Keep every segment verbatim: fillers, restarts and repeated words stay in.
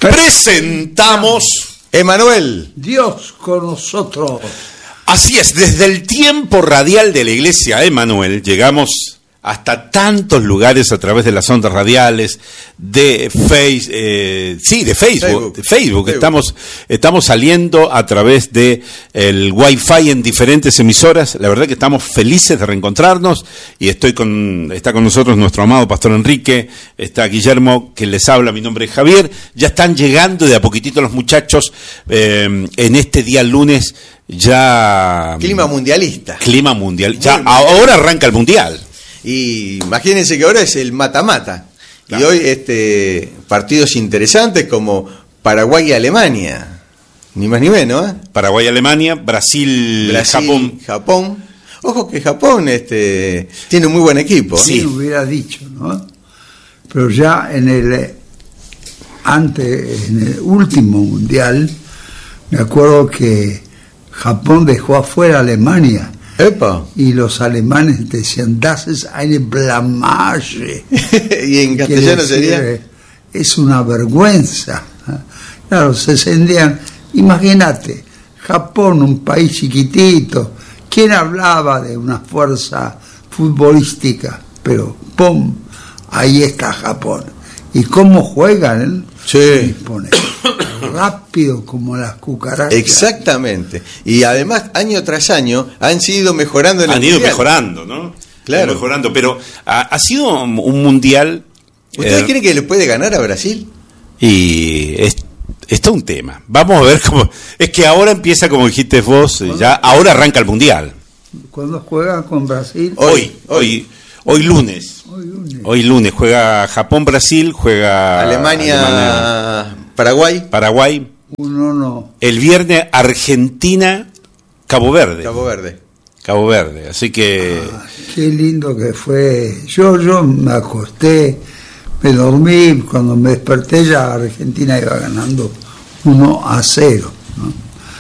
presentamos Emanuel, Dios con nosotros. Así es, desde el tiempo radial de la Iglesia Emanuel llegamos hasta tantos lugares a través de las ondas radiales, de face, eh, sí, de Facebook, Facebook. De Facebook. Facebook. Estamos, estamos saliendo a través de el Wi-Fi en diferentes emisoras. La verdad que estamos felices de reencontrarnos y estoy con, está con nosotros nuestro amado Pastor Enrique, está Guillermo, que les habla, mi nombre es Javier. Ya están llegando de a poquitito los muchachos eh, en este día lunes. Ya clima mundialista. Clima mundial. Ya Muy ahora mundial. arranca el mundial. Y imagínense que ahora es el mata-mata. Claro. Y hoy este partidos interesantes como Paraguay y Alemania. Ni más ni menos, ¿eh? Paraguay, Alemania, Brasil, Brasil, Japón. Japón. Ojo que Japón este tiene un muy buen equipo. ¿eh? Sí. Sí, hubiera dicho, ¿no? Pero ya en el eh, antes, en el último mundial, me acuerdo que Japón dejó afuera a Alemania. Epa. Y los alemanes decían, das ist eine Blamage. Y en castellano sería. Decir, es una vergüenza. Claro, se sentían. Imagínate, Japón, un país chiquitito. ¿Quién hablaba de una fuerza futbolística? Pero, ¡pum! Ahí está Japón. ¿Y cómo juegan? Sí. Rápido como las cucarachas. Exactamente. Y además, año tras año, han sido mejorando en el Han ido mundial. mejorando, ¿no? Claro. Mejorando, pero ha, ha sido un mundial. ¿Ustedes eh, creen que le puede ganar a Brasil? Y es, está un tema. Vamos a ver cómo. Es que ahora empieza, como dijiste vos, ya ahora arranca el mundial. Cuando juegan con Brasil. Hoy, hoy, hoy lunes. Hoy lunes. Hoy lunes juega Japón-Brasil, juega Alemania, Alemania, Paraguay. Paraguay. Uno no. El viernes Argentina-Cabo Verde. Cabo Verde. Cabo Verde. Así que. Ah, qué lindo que fue. Yo, yo me acosté, me dormí, cuando me desperté ya Argentina iba ganando uno a cero, ¿no?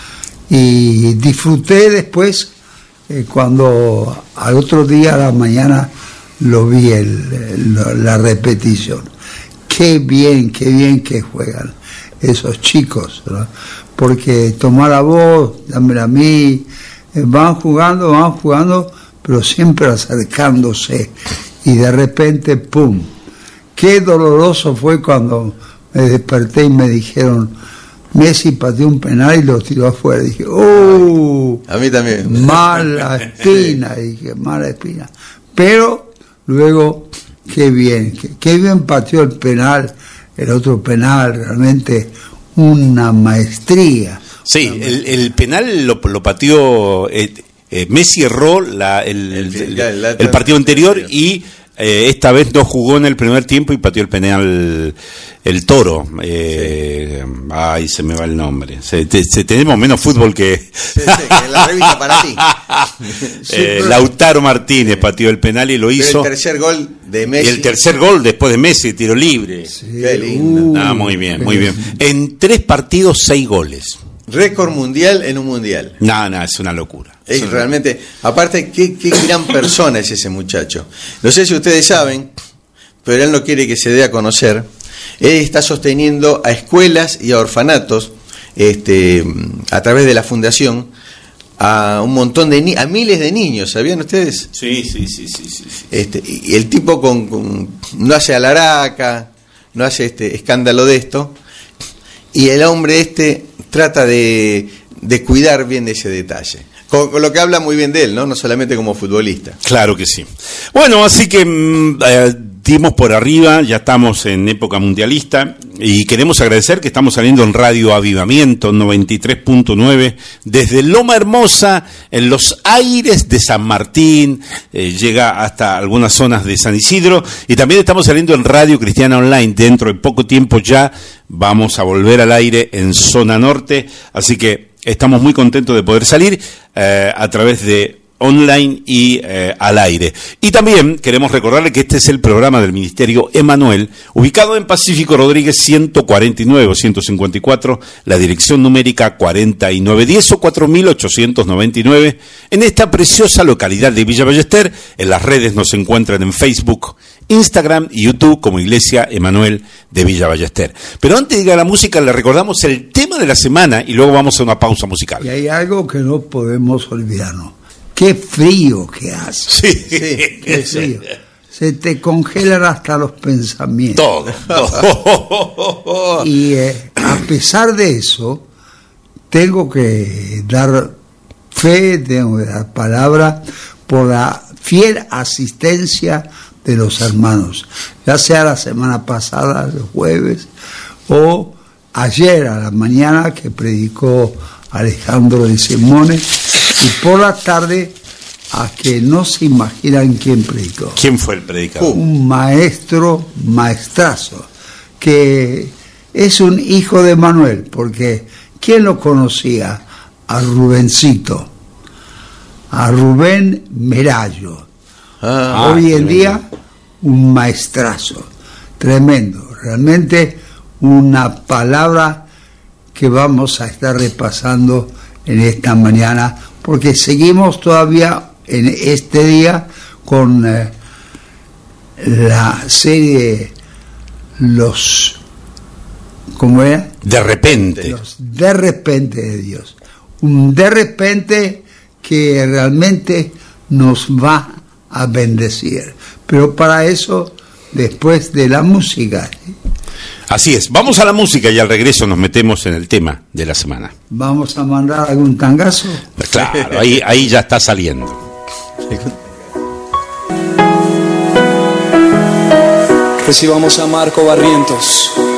Y disfruté después eh, cuando al otro día a la mañana lo vi el, el, la repetición. Qué bien, qué bien que juegan esos chicos, ¿no? Porque tomar a vos, dámela a mí, eh, van jugando, van jugando, pero siempre acercándose y de repente, ¡pum! Qué doloroso fue cuando me desperté y me dijeron, Messi pateó un penal y lo tiró afuera. Dije, ¡oh! A mí también. Mala espina, dije, mala espina. Pero luego, qué bien, qué, qué bien pateó el penal, el otro penal, realmente una maestría. Sí, una el, el penal lo, lo pateó. Eh, eh, Messi erró la, el, el, el, el, el partido anterior y eh, esta vez no jugó en el primer tiempo y pateó el penal el Toro. Eh, sí. Ay, se me va el nombre. Se, te, se, tenemos menos fútbol que. Sí, sí, que la revista para ti. Sí, eh, Lautaro Martínez pateó el penal y lo hizo. El tercer gol de Messi. Y el tercer gol después de Messi, tiro libre. Sí, qué lindo. Ah, muy bien, muy bien. En tres partidos, seis goles. Récord mundial en un mundial. No, no, es una locura. Es realmente, aparte, qué, qué gran persona es ese muchacho. No sé si ustedes saben, pero él no quiere que se dé a conocer. Él está sosteniendo a escuelas y a orfanatos, este, a través de la fundación, a un montón de ni a miles de niños, ¿sabían ustedes? Sí, sí, sí, sí, sí. Este, y el tipo con, con no hace alaraca, no hace este escándalo de esto, y el hombre este trata de, de cuidar bien de ese detalle. Con, con lo que habla muy bien de él, ¿no? No solamente como futbolista. Claro que sí. Bueno, así que eh, dimos por arriba, ya estamos en época mundialista y queremos agradecer que estamos saliendo en Radio Avivamiento noventa y tres punto nueve desde Loma Hermosa, en los aires de San Martín, eh, llega hasta algunas zonas de San Isidro, y también estamos saliendo en Radio Cristiana Online. Dentro de poco tiempo ya vamos a volver al aire en Zona Norte, así que estamos muy contentos de poder salir eh, a través de online y eh, al aire. Y también queremos recordarle que este es el programa del Ministerio Emanuel, ubicado en Pacífico Rodríguez ciento cuarenta y nueve o ciento cincuenta y cuatro, la dirección numérica cuarenta y nueve diez o cuatro mil ochocientos noventa y nueve, en esta preciosa localidad de Villa Ballester. En las redes nos encuentran en Facebook, Instagram y YouTube como Iglesia Emanuel de Villa Ballester. Pero antes de ir a la música, le recordamos el tema de la semana y luego vamos a una pausa musical. Y hay algo que no podemos olvidarnos. Qué frío que hace. Sí, Sí, Qué frío. Se te congelan hasta los pensamientos. todo. todo. Y eh, a pesar de eso, tengo que dar fe, tengo que dar palabra por la fiel asistencia de los hermanos, ya sea la semana pasada, el jueves, o ayer a la mañana que predicó Alejandro de Simone, y por la tarde a que no se imaginan quién predicó. ¿Quién fue el predicador? Un maestro, maestrazo, que es un hijo de Manuel, porque ¿quién lo conocía? A Rubencito, a Rubén Merallo. Ah, Hoy en tremendo. día, un maestrazo, tremendo, realmente una palabra que vamos a estar repasando en esta mañana, porque seguimos todavía en este día con eh, la serie Los, ¿cómo era? De repente. Los de repente de Dios. Un de repente que realmente nos va a bendecir. Pero para eso, después de la música, Así es. Vamos a la música y al regreso nos metemos en el tema de la semana. vamos a mandar algún tangazo. Claro, ahí, ahí ya está saliendo. Recibamos a Marco Barrientos.